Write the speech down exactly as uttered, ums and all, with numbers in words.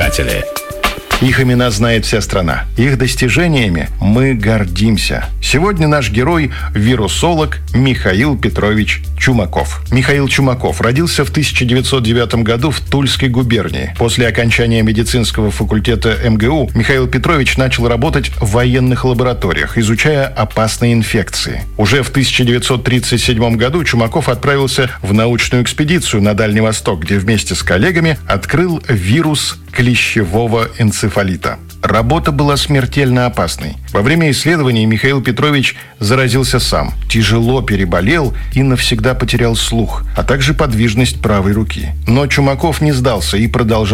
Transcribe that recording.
Искатели. Их имена знает вся страна. Их достижениями мы гордимся. Сегодня наш герой – вирусолог Михаил Петрович Чумаков. Михаил Чумаков родился в тысяча девятьсот девятом году в Тульской губернии. После окончания медицинского факультета эм гэ у Михаил Петрович начал работать в военных лабораториях, изучая опасные инфекции. Уже в тысяча девятьсот тридцать седьмом году Чумаков отправился в научную экспедицию на Дальний Восток, где вместе с коллегами открыл вирус клещевого энцефалита. Работа была смертельно опасной. Во время исследований Михаил Петрович заразился сам, тяжело переболел и навсегда потерял слух, а также подвижность правой руки. Но Чумаков не сдался и продолжал